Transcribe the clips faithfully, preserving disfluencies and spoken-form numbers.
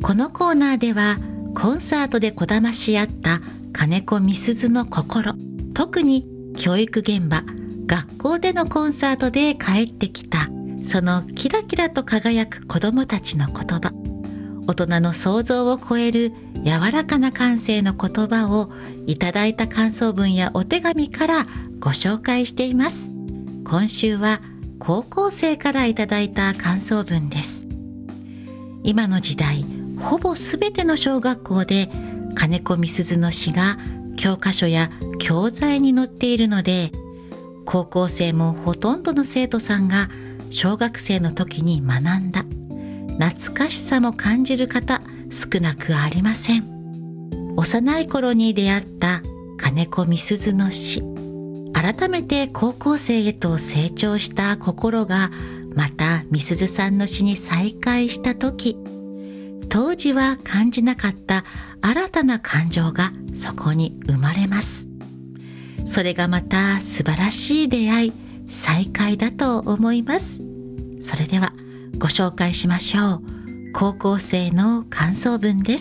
このコーナーではコンサートでこだまし合った金子みすずの心、特に教育現場、学校でのコンサートで帰ってきたそのキラキラと輝く子どもたちの言葉、大人の想像を超える柔らかな感性の言葉をいただいた感想文やお手紙からご紹介しています。今週は高校生からいただいた感想文です。今の時代、ほぼすべての小学校で金子みすずの詩が教科書や教材に載っているので、高校生もほとんどの生徒さんが小学生の時に学んだ懐かしさも感じる方少なくありません。幼い頃に出会った金子みすずの詩、改めて高校生へと成長した心がまたみすずさんの詩に再会した時、当時は感じなかった新たな感情がそこに生まれます。それがまた素晴らしい出会い、再会だと思います。それではご紹介しましょう。高校生の感想文です。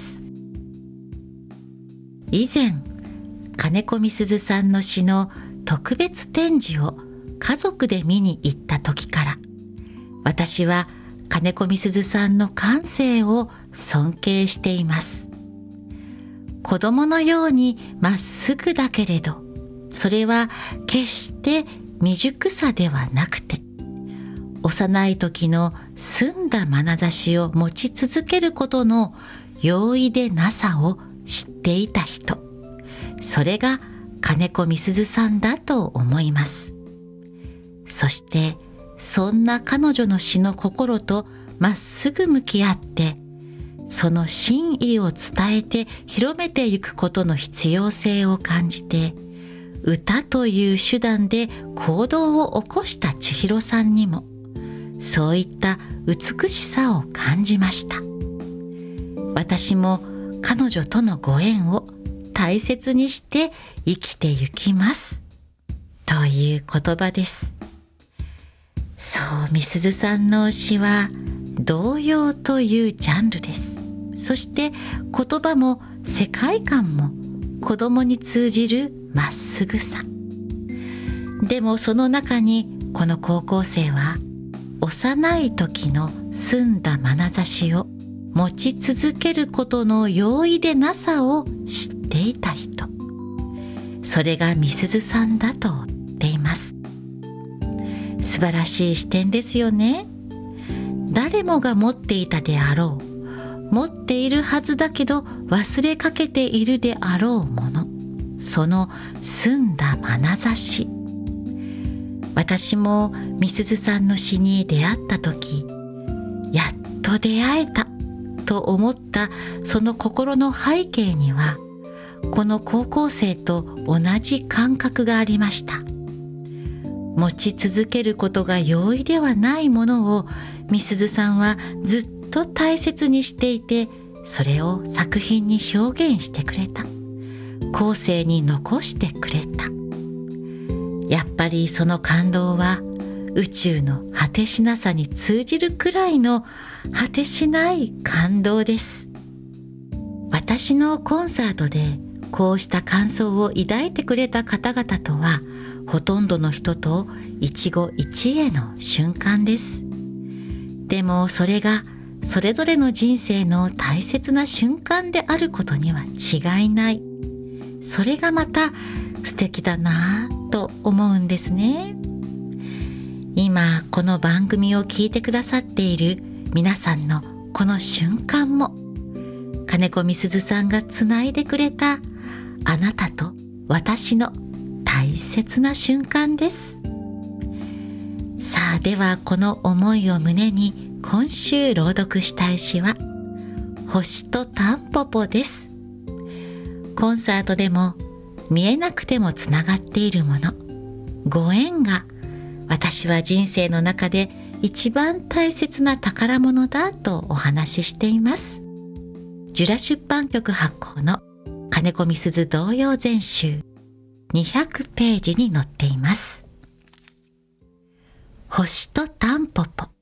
以前、金子みすずさんの詩の特別展示を家族で見に行った時から、私は金子みすずさんの感性を尊敬しています。子供のようにまっすぐだけれど、それは決して未熟さではなくて、幼い時の澄んだ眼差しを持ち続けることの容易でなさを知っていた人、それが金子みすずさんだと思います。そしてそんな彼女の詩の心とまっすぐ向き合って、その真意を伝えて広めていくことの必要性を感じて、歌という手段で行動を起こした千尋さんにもそういった美しさを感じました。私も彼女とのご縁を大切にして生きてゆきますという言葉です。そう、みすずさんの詩は童謡というジャンルです。そして言葉も世界観も子供に通じるまっすぐさ。でもその中にこの高校生は幼い時の澄んだ眼差しを持ち続けることの容易でなさを知っていた人、それがみすずさんだと言っています。素晴らしい視点ですよね。誰もが持っていたであろう、持っているはずだけど忘れかけているであろうもの、その澄んだ眼差し。私もみすずさんの詩に出会った時、やっと出会えたと思ったその心の背景には、この高校生と同じ感覚がありました。持ち続けることが容易ではないものをみすずさんはずっと大切にしていて、それを作品に表現してくれた。後世に残してくれた。やっぱりその感動は宇宙の果てしなさに通じるくらいの果てしない感動です。私のコンサートでこうした感想を抱いてくれた方々とは、ほとんどの人と一期一会の瞬間です。でもそれがそれぞれの人生の大切な瞬間であることには違いない。それがまた素敵だなぁと思うんですね。今この番組を聞いてくださっている皆さんのこの瞬間も、金子みすずさんがつないでくれたあなたと私の大切な瞬間です。さあ、ではこの思いを胸に今週朗読したい詩は星とタンポポです。コンサートでも見えなくてもつながっているもの、ご縁が私は人生の中で一番大切な宝物だとお話ししています。ジュラ出版局発行の金子みすず童謡全集にひゃくページに載っています。星とタンポポ。